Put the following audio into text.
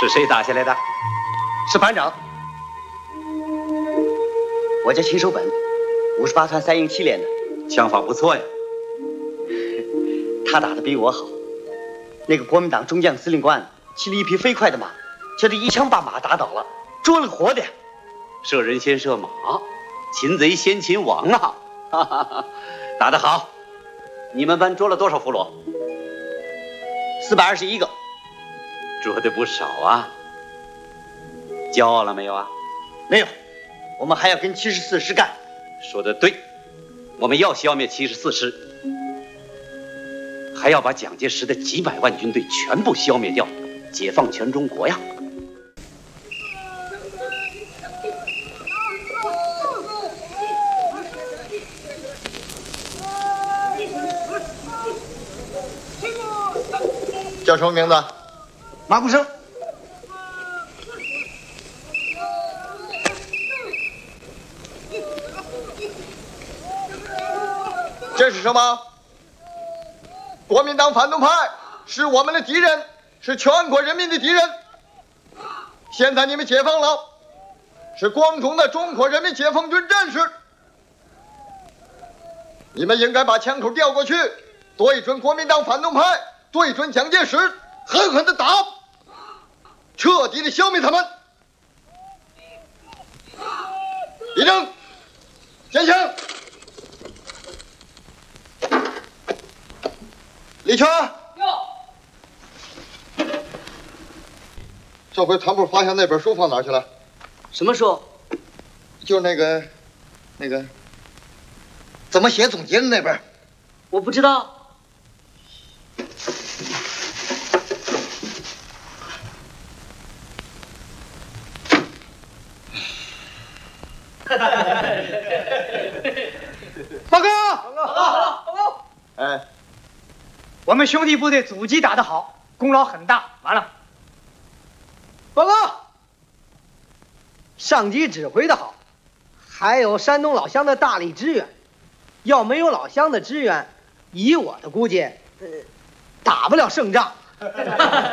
是谁打下来的？ 是班长。我叫秦守本，58团3营7连的， 枪法不错呀。 他打得比我好。那个国民党中将司令官骑了一匹飞快的马，叫他一枪把马打倒了，捉了活的。 射人先射马，擒贼先擒王啊！哈哈哈，打得好！你们班捉了多少俘虏 ？421个。 捉得不少啊。骄傲了没有啊？ 没有，我们还要跟74师干。 说得对，我们要消灭74师，还要把蒋介石的几百万军队全部消灭掉，解放全中国呀！ 叫什么名字？ 马步生。 这是什么？国民党反动派是我们的敌人，是全国人民的敌人。现在你们解放了，是光荣的中国人民解放军战士。你们应该把枪口调过去，对准国民党反动派，对准蒋介石，狠狠地打，彻底地消灭他们。立正，前枪，立拳。这回团部发现那本书放哪儿去了？ 什么书？ 就是那个，怎么写总结的那本。 我不知道。 报告！ 哎， 我们兄弟部队阻击打得好，功劳很大。完了。 报告！上级指挥的好，还有山东老乡的大力支援。要没有老乡的支援，以我的估计，打不了胜仗。